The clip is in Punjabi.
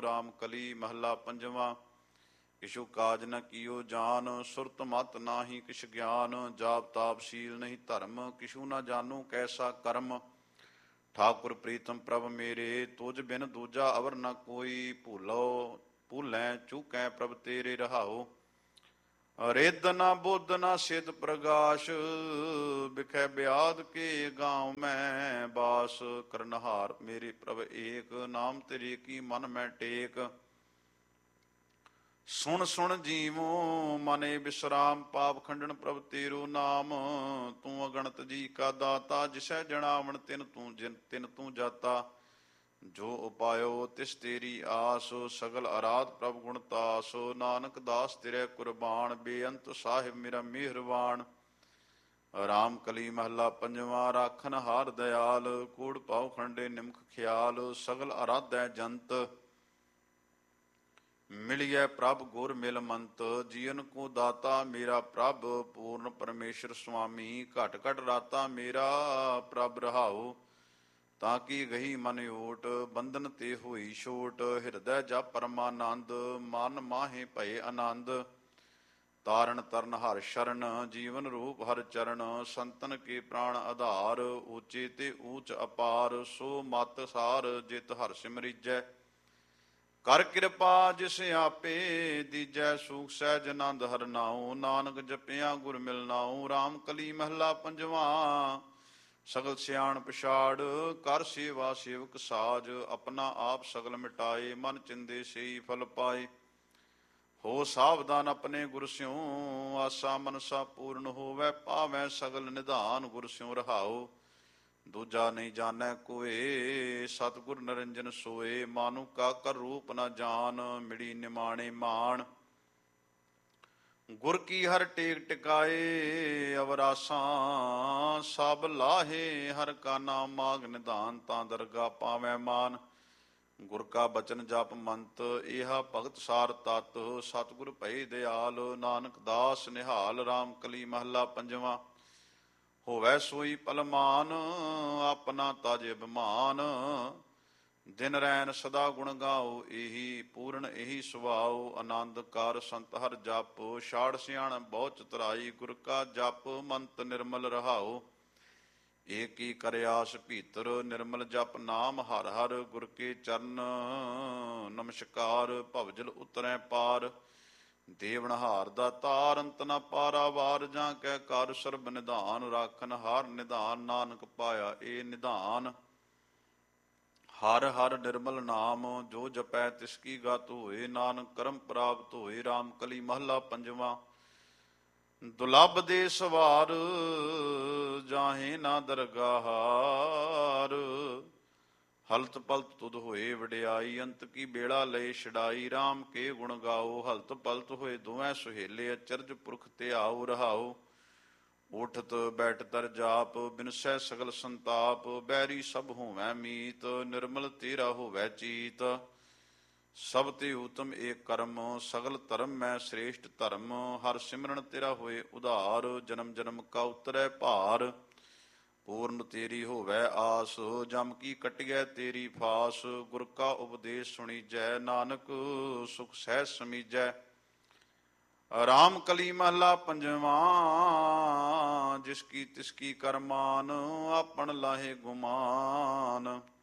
ਰਾਮ ਕਲੀ ਮਹੱਲਾ ਪੰਜਵਾਂ। ਕਿਛੁ ਕਾਜ ਨ ਕੀਓ ਜਾਨ, ਸੁਰਤ ਮਤ ਨਾਹੀ ਕਿਛ ਗਿਆਨ। ਜਾਪ ਤਾਪ ਸ਼ੀਲ ਨਹੀਂ ਧਰਮ, ਕਿਛੂ ਨ ਜਾਨੂ ਕੈਸਾ ਕਰਮ। ਠਾਕੁਰ ਪ੍ਰੀਤਮ ਪ੍ਰਭ ਮੇਰੇ, ਤੁਝ ਬਿਨ ਦੂਜਾ ਅਵਰ ਨ ਕੋਈ। ਭੂਲੈ ਚੂਕੈ ਪ੍ਰਭ ਤੇਰੇ ਰਹਾਓ। ਰਿੱਧ ਨ ਬੁੱਧ ਨ ਸਿਧ ਪ੍ਰਗਾਸ਼, ਬਿਖੈ ਬਿਆਦ ਕੇ ਗਾਉ ਮੈਂ ਬਾਸ। ਕਰਨਹਾਰ ਮੇਰੇ ਪ੍ਰਭ ਏਕ, ਨਾਮ ਤੇਰੇ ਕੀ ਮਨ ਮੈਂ ਟੇਕ। ਸੁਣ ਸੁਣ ਜੀਵੋ ਮਨੇ ਵਿਸਰਾਮ, ਪਾਪ ਖੰਡਨ ਪ੍ਰਭ ਤੇਰੋ ਨਾਮ। ਤੂੰ ਅਗਣਤ ਜੀ ਕਾ ਦਾਤਾ, ਜਿਸੈ ਜਣਾਵਣ ਤਿਨ ਤੂੰ ਜਾਤਾ। ਜੋ ਉਪਾਇਓ ਤਿਸ ਤੇਰੀ ਆਸ, ਸਗਲ ਅਰਾਧ ਪ੍ਰਭ ਗੁਣ ਤਾਸ। ਨਾਨਕ ਦਾਸ ਤੇਰੇ ਕੁਰਬਾਨ, ਬੇਅੰਤ ਸਾਹਿਬ ਮੇਰਾ ਮਿਹਰਬਾਨ। ਰਾਮ ਕਲੀ ਮਹੱਲਾ ਪੰਜਵਾਂ। ਰਾਖਨ ਹਾਰ ਦਇਆਲ, ਕੂੜ ਪਾਉ ਖੰਡੇ ਨਿਮਖ ਖਿਆਲ। ਸਗਲ ਅਰਾਧੈ ਜੰਤ, ਮਿਲਿਐ ਪ੍ਰਭ ਗੁਰ ਮਿਲ ਮੰਤ। ਜੀਵਨ ਕੋ ਦਾਤਾ ਮੇਰਾ ਪ੍ਰਭ, ਪੂਰਨ ਪਰਮੇਸ਼ਰ ਸੁਆਮੀ। ਘਟ ਘਟ ਰਾਤਾ ਮੇਰਾ ਪ੍ਰਭ ਰਹਾਉ, ਤਾਂ ਕੀ ਗਹੀ ਮਨ ਓਟ। ਬੰਧਨ ਤੇ ਹੋਈ ਛੋਟ, ਹਿਰਦੈ ਜਪ ਪਰਮਾਨੰਦ। ਮਨ ਮਾਹੇ ਭਏ ਆਨੰਦ, ਤਾਰਨ ਤਰਨ ਹਰ ਸ਼ਰਨ। ਜੀਵਨ ਰੂਪ ਹਰ ਚਰਨ, ਸੰਤਨ ਕੇ ਪ੍ਰਾਣ ਆਧਾਰ। ਊਚੇ ਤੇ ਊਚ ਅਪਾਰ, ਸੋ ਮਤ ਸਾਰ। ਜਿਤ ਹਰ ਸਿਮਰੀਜੈ ਕਰ ਕਿਰਪਾ, ਜਿਸ ਆਪੇ ਦੀਜੈ। ਸੂਖ ਸਹਿਜ ਆਨੰਦ ਹਰਿ ਨਾਉ, ਨਾਨਕ ਜਪਿਆ ਗੁਰ ਮਿਲਨਾਉ। ਰਾਮ ਕਲੀ ਮਹੱਲਾ ਪੰਜਵਾਂ। ਸਗਲ ਸਿਆਣ ਪਛਾੜ, ਕਰ ਸੇਵਾ ਸੇਵਕ ਸਾਜ। ਆਪਣਾ ਆਪ ਸਗਲ ਮਿਟਾਏ, ਮਨ ਚਿੰਦੇ ਸਈ ਫਲ ਪਾਏ। ਹੋ ਸਾਵਧਾਨ ਆਪਣੇ ਗੁਰ ਸਿਉ, ਆਸਾ ਮਨਸਾ ਪੂਰਨ ਹੋਵੈ। ਪਾਵੈ ਸਗਲ ਨਿਧਾਨ, ਗੁਰ ਸਿਉ ਰਹਾਉ। ਦੂਜਾ ਨਹੀਂ ਜਾਣੈ ਕੋਏ, ਸਤਿਗੁਰ ਨਿਰੰਜਨ ਸੋਏ। ਮਾਨੁ ਕਾ ਕਰ ਰੂਪ ਨ ਜਾਨ, ਮਿੜੀ ਨਿਮਾਣੇ ਮਾਨ। ਗੁਰ ਕੀ ਹਰ ਟੇਕ ਟਿਕਾਏ, ਅਵਰਾਸਾਂ ਸਭ ਲਾਹੇ। ਹਰ ਕਾ ਨਾਮ ਮਾਗ ਨਿਧਾਨ, ਤਾਂ ਦਰਗਾ ਪਾਵੈ ਮਾਨ। ਗੁਰ ਕਾ ਬਚਨ ਜਪ ਮੰਤ, ਏਹਾ ਭਗਤ ਸਾਰ ਤਤ। ਸਤਿਗੁਰ ਭਏ ਦਿਆਲ, ਨਾਨਕ ਦਾਸ ਨਿਹਾਲ। ਰਾਮ ਕਲੀ ਮਹੱਲਾ ਪੰਜਵਾਂ। ਹੋਵੈ ਸੋਈ ਪਲਮਾਨ, ਆਪਣਾ ਤਜ ਅਭਿਮਾਨ। ਦਿਨ ਰੈਣ ਸਦਾ ਗੁਣ ਗਾਓ, ਇਹੀ ਪੂਰਨ ਇਹੀ ਸੁਭਾਉ। ਆਨੰਦ ਕਰ ਸੰਤ ਹਰ ਜਪ, ਛਾੜ ਸਿਆਣ ਬਹੁ ਚਤੁਰਾਈ। ਗੁਰ ਕਾ ਜਪ ਮੰਤ ਨਿਰਮਲ ਰਹਾਉ, ਏਕ ਹੀ ਕਰਿਆਸ ਭੀਤਰ। ਨਿਰਮਲ ਜਪ ਨਾਮ ਹਰ ਹਰ, ਗੁਰ ਕੇ ਚਰਨ ਨਮਸਕਾਰ। ਭਵਜਲ ਉਤਰੈ ਪਾਰ, ਦੇਵਨਹਾਰ ਦਾ ਤਾਰ। ਅੰਤ ਨ ਪਾਰਾਵਾਰ, ਜਾਂ ਕੈ ਕਰ ਸਰਬ ਨਿਧਾਨ। ਰਾਖਨ ਹਾਰ ਨਿਧਾਨ, ਨਾਨਕ ਪਾਇਆ ਏ ਨਿਧਾਨ। ਹਰ ਹਰ ਨਿਰਮਲ ਨਾਮ, ਜੋ ਜਪੈ ਤਿਸ ਕੀ ਗਤ ਹੋਏ। ਨਾਨਕ ਕਰਮ ਪ੍ਰਾਪਤ ਹੋਏ। ਰਾਮ ਕਲੀ ਮਹੱਲਾ ਪੰਜਵਾਂ। ਦੁਲੱਭ ਦੇ ਸਵਾਰ, ਜਾਹੇ ਨਾ ਦਰਗਾਹਾਰ। ਹਲਤ ਪਲਤ ਤੁਧ ਹੋਏ ਵਡਿਆਈ, ਅੰਤ ਕੀ ਬੇੜਾ ਲਏ ਛਡਾਈ। ਰਾਮ ਕੇ ਗੁਣ ਗਾਓ, ਹਲਤ ਪਲਤ ਹੋਏ ਦੋਵੇਂ ਸੁਹੇਲੇ। ਅਚਰਜ ਪੁਰਖ ਧਿਆਉ ਰਹਾਉ, ਉਠਤ ਬੈਠ ਤਰ ਜਾਪ। ਬਿਨਸੈ ਸਗਲ ਸੰਤਾਪ, ਬੈਰੀ ਸਭ ਹੋਵੈ ਮੀਤ। ਨਿਰਮਲ ਤੇਰਾ ਹੋਵੈ ਚੀਤ, ਸਭ ਤੇ ਊਤਮ ਏਕ ਕਰਮ। ਸਗਲ ਧਰਮ ਮੈਂ ਸ੍ਰੇਸ਼ਟ ਧਰਮ, ਹਰ ਸਿਮਰਨ ਤੇਰਾ ਹੋਏ ਉਧਾਰ। ਜਨਮ ਜਨਮ ਕਾ ਉਤਰੈ ਭਾਰ, ਪੂਰਨ ਤੇਰੀ ਹੋਵੈ ਆਸ। ਜਮ ਕੀ ਕਟਿਐ ਤੇਰੀ ਫਾਸ, ਗੁਰ ਕਾ ਉਪਦੇਸ਼ ਸੁਣੀਜੈ। ਨਾਨਕ ਸੁਖ ਸਹਿਜ ਸਮੀਜੈ। ਰਾਮ ਕਲੀ ਮਹੱਲਾ ਪੰਜਵਾਂ। ਜਿਸ ਕੀ ਤਿਸ ਕੀ ਕਰਮਾਨ, ਆਪਣ ਲਾਹੇ ਗੁਮਾਨ।